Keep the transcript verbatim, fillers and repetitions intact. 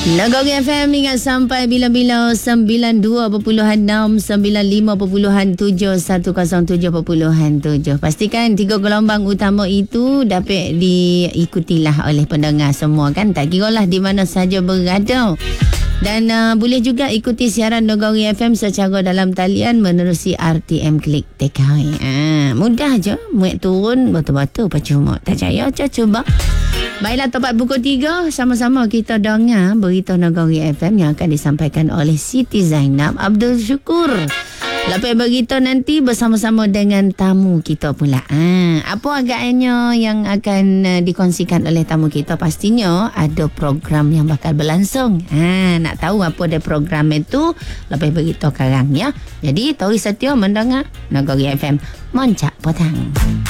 Nagori F M ingat sampai bila-bila sembilan dua perpuluhan enam, sembilan lima perpuluhan tujuh, seratus tujuh perpuluhan tujuh. Pastikan tiga gelombang utama itu dapat diikutilah oleh pendengar semua kan. Tak kira lah di mana saja berada. Dan uh, boleh juga ikuti siaran Nagori F M secara dalam talian menerusi R T M Klik T K W. Ah, mudah je. Muat turun betul-betul percuma. Tak percaya je cuba. Baiklah, tepat pukul tiga, sama-sama kita dengar berita Nagori F M yang akan disampaikan oleh Siti Zainab Abdul Syukur. Lepas berita nanti bersama-sama dengan tamu kita pula. Ha, apa agaknya yang akan uh, dikongsikan oleh tamu kita? Pastinya ada program yang bakal berlangsung. Ha, nak tahu apa dia program itu? Lepas berita sekarang ya. Jadi, tahu setia mendengar Nagori F M Moncak Petang.